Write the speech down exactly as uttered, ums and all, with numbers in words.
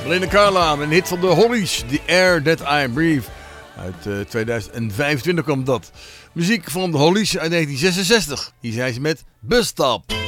Linda Carla, een hit van de Hollies, The Air That I Breathe. Uit uh, tweeduizend vijfentwintig kwam dat. Muziek van de Hollies uit negentien zesenzestig. Hier zijn ze met Bus Stop.